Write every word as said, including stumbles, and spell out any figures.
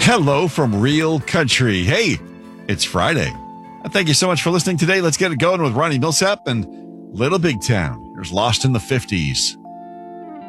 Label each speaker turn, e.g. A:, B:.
A: Hello from Real Country. Hey, it's Friday. Thank you so much for listening today. Let's get it going with Ronnie Millsap and Little Big Town. Here's Lost in the fifties